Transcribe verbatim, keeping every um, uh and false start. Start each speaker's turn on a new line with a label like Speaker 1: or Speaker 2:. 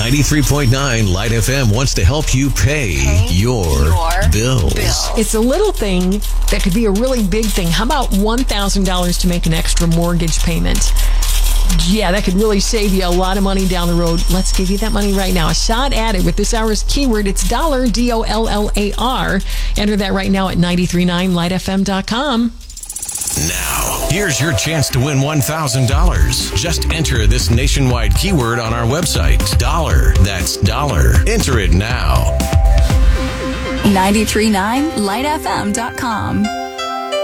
Speaker 1: ninety-three point nine Light F M wants to help you pay, pay your, your bills.
Speaker 2: bills. It's a little thing that could be a really big thing. How about one thousand dollars to make an extra mortgage payment? Yeah, that could really save you a lot of money down the road. Let's give you that money right now. A shot at it with this hour's keyword. It's dollar, D O L L A R. Enter that right now at nine three nine light f m dot com.
Speaker 1: Now, here's your chance to win one thousand dollars. Just enter this nationwide keyword on our website. Dollar. That's dollar. Enter it now.
Speaker 3: nine three nine light f m dot com.